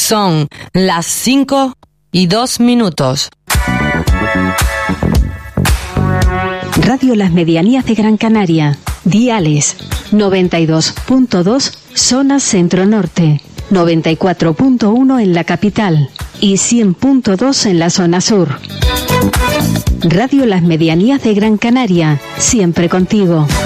Son las 5:02. Radio Las Medianías de Gran Canaria. Diales 92.2 zona centro-norte, 94.1 en la capital y 100.2 en la zona sur. Radio Las Medianías de Gran Canaria, siempre contigo.